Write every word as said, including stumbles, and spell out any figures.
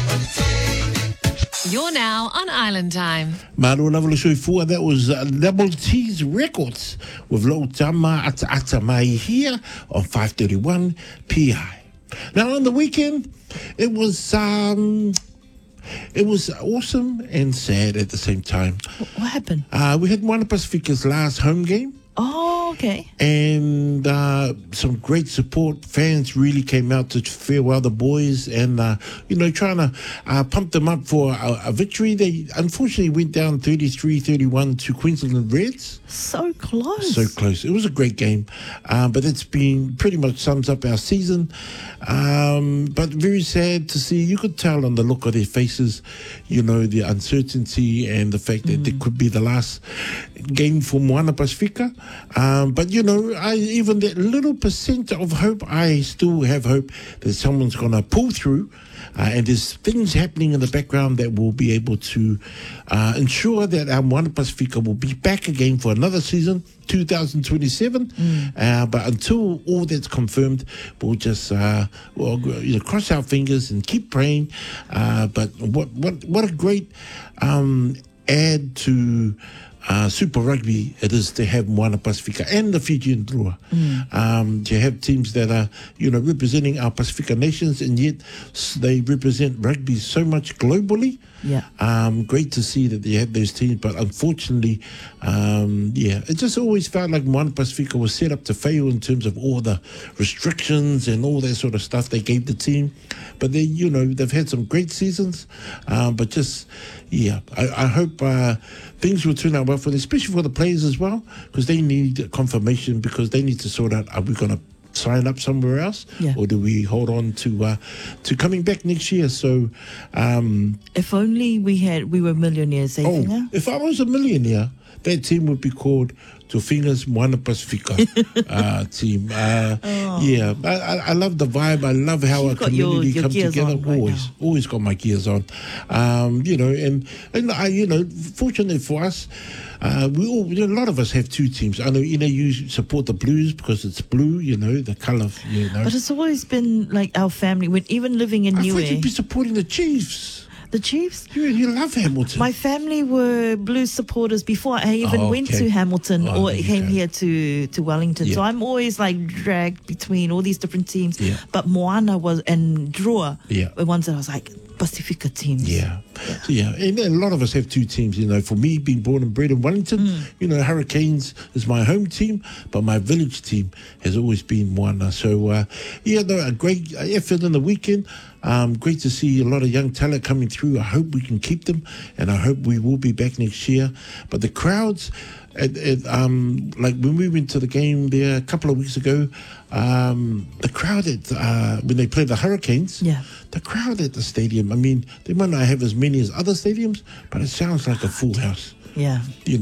You're now on Island Time. Maru Lavalo Soifua, that was uh, Double T's Records with Lo Tama Ata Ata Mai here on five thirty-one P I. Now on the weekend, it was um, it was awesome and sad at the same time. What happened? Uh, we had Moana Pacifica's last home game. Oh, okay. And uh, some great support. Fans really came out to farewell the boys and, uh, you know, trying to uh, pump them up for a, a victory. They unfortunately went down thirty-three thirty-one to Queensland Reds. So close. So close. It was a great game. Uh, but it's been pretty much sums up our season. Um, but very sad to see. You could tell on the look of their faces, you know, the uncertainty and the fact that mm. it could be the last game for Moana Pacifica. Um, but, you know, I, even that little percent of hope, I still have hope that someone's going to pull through. Uh, and there's things happening in the background that will be able to uh, ensure that our Moana Pacifica will be back again for another season, two thousand twenty-seven. Mm. Uh, but until all that's confirmed, we'll just uh, well, you know, cross our fingers and keep praying. Uh, but what what what a great um, add to Uh, Super Rugby it is to have Moana Pacifica and the Fijian Drua. Mm. Um, to have teams that are, you know, representing our Pacifica nations, and yet they represent rugby so much globally. Yeah. Um, great to see that they have those teams, but unfortunately, um, yeah, it just always felt like Moana Pacifica was set up to fail in terms of all the restrictions and all that sort of stuff they gave the team. But they, you know, they've had some great seasons, um, but just, yeah, I, I hope uh, things will turn out well for them, especially for the players as well, because they need confirmation, because they need to sort out, are we going to sign up somewhere else, yeah. or do we hold on to uh, to coming back next year? So, um, if only we had we were millionaires, eh, oh, Finga? if I was a millionaire, that team would be called Tofinga's Moana Pacifica uh, team. Uh, oh. Yeah, I, I, I love the vibe. I love how You've a community your, your comes together. Right always, now. always got my gears on. Um, you know, and and I, you know, fortunately for us. Uh, we all, you know, a lot of us have two teams. I know, you know, you support the Blues because it's blue, you know, the colour, you know. But it's always been like our family. When even living in I Niue, thought you'd be supporting the Chiefs. The Chiefs? You, you love Hamilton. My family were Blues supporters before I even oh, okay. went to Hamilton oh, or came go. here to, to Wellington. Yeah. So I'm always like dragged between all these different teams. Yeah. But Moana was and Drua yeah. were ones that I was like, Pacifica teams. Yeah. Yeah. yeah. And a lot of us have two teams, you know. For me, being born and bred in Wellington, mm. you know, Hurricanes is my home team, but my village team has always been Moana. So, uh, yeah, no, a great effort in the weekend. Um, great to see a lot of young talent coming through. I hope we can keep them, and I hope we will be back next year. But the crowds, it, it, um, like when we went to the game there a couple of weeks ago, um, the crowd at uh, when they played the Hurricanes, yeah. the crowd at the stadium, I mean, they might not have as many as other stadiums, but it sounds like a full house. Yeah. You know,